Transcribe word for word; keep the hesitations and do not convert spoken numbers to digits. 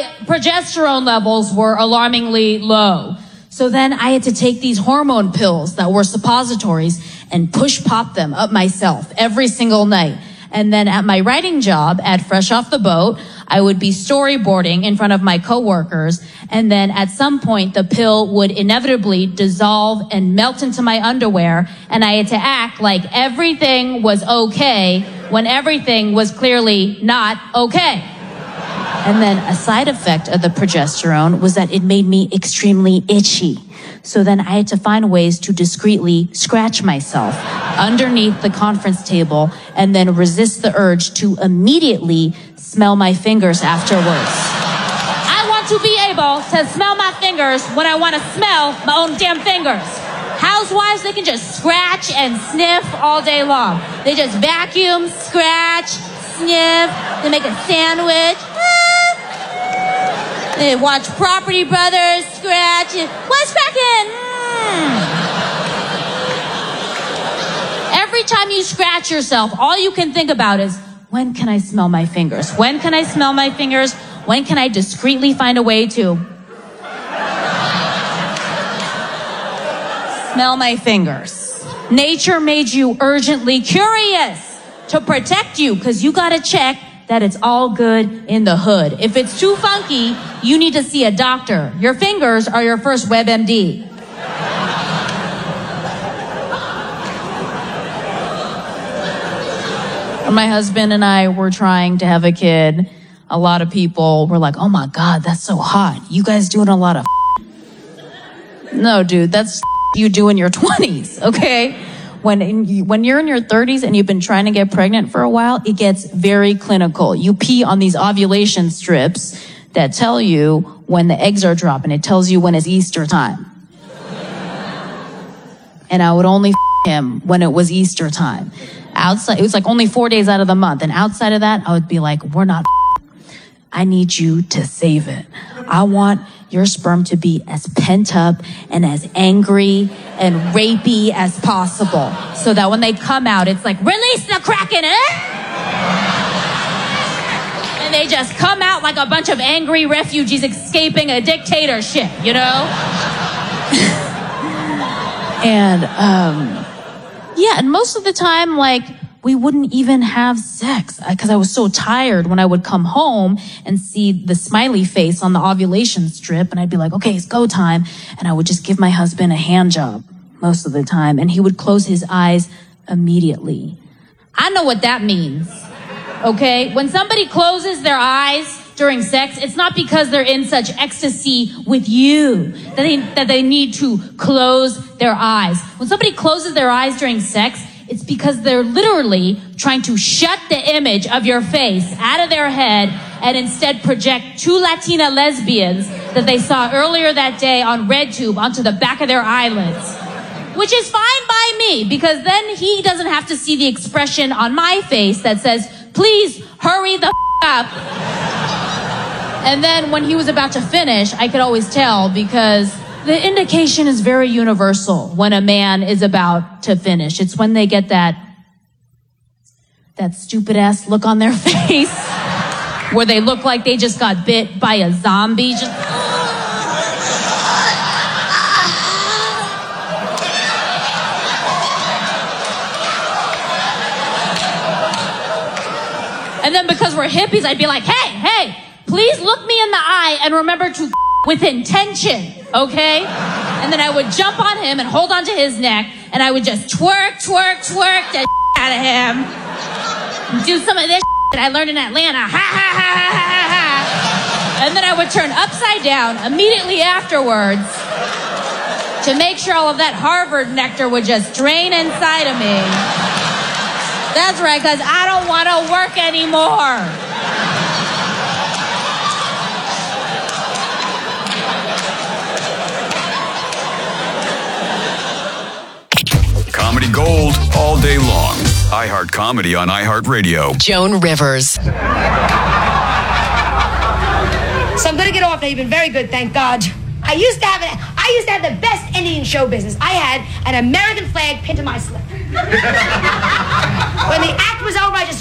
my progesterone levels were alarmingly low. So then I had to take these hormone pills that were suppositories and push pop them up myself every single night. And then at my writing job at Fresh Off the Boat, I would be storyboarding in front of my coworkers. And then at some point, the pill would inevitably dissolve and melt into my underwear. And I had to act like everything was okay when everything was clearly not okay. And then a side effect of the progesterone was that it made me extremely itchy. So then I had to find ways to discreetly scratch myself underneath the conference table and then resist the urge to immediately smell my fingers afterwards. I want to be able to smell my fingers when I want to smell my own damn fingers. Housewives, they can just scratch and sniff all day long. They just vacuum, scratch, sniff, they make a sandwich. They watch Property Brothers, scratch. What's cracking? Mm. Every time you scratch yourself, all you can think about is, when can I smell my fingers? When can I smell my fingers? When can I discreetly find a way to smell my fingers? Nature made you urgently curious to protect you because you got to check that it's all good in the hood. If it's too funky, you need to see a doctor. Your fingers are your first WebMD. When my husband and I were trying to have a kid, a lot of people were like, oh my God, that's so hot. You guys doing a lot of No, dude, that's you do in your twenties, okay? When in, when you're in your thirties and you've been trying to get pregnant for a while, it gets very clinical. You pee on these ovulation strips that tell you when the eggs are dropping. It tells you when it's Easter time. And I would only f- him when it was Easter time. Outside, it was like only four days out of the month. And outside of that, I would be like, we're not f- I need you to save it. I want your sperm to be as pent up and as angry and rapey as possible. So that when they come out, it's like, release the Kraken, eh? And they just come out like a bunch of angry refugees escaping a dictatorship, you know? and, um, yeah, and most of the time, like, we wouldn't even have sex because I was so tired when I would come home and see the smiley face on the ovulation strip. And I'd be like, okay, it's go time. And I would just give my husband a hand job most of the time. And he would close his eyes immediately. I know what that means. Okay. When somebody closes their eyes during sex, it's not because they're in such ecstasy with you that they, that they need to close their eyes. When somebody closes their eyes during sex, it's because they're literally trying to shut the image of your face out of their head and instead project two Latina lesbians that they saw earlier that day on RedTube onto the back of their eyelids. Which is fine by me, because then he doesn't have to see the expression on my face that says, please hurry the f*** up. And then when he was about to finish, I could always tell because the indication is very universal when a man is about to finish. It's when they get that, that stupid ass look on their face where they look like they just got bit by a zombie. Just, and then because we're hippies, I'd be like, hey, hey, please look me in the eye and remember to with intention, okay? And then I would jump on him and hold onto his neck, and I would just twerk, twerk, twerk the out of him. And do some of this that I learned in Atlanta. Ha, ha, ha, ha, ha, ha. And then I would turn upside down immediately afterwards to make sure all of that Harvard nectar would just drain inside of me. That's right, because I don't want to work anymore. Comedy Gold all day long. iHeart Comedy on iHeartRadio. Joan Rivers. So I'm gonna get off now. You've been very good, thank God. I used to have it. I used to have the best Indian show business. I had an American flag pinned to my slip. When the act was over, I just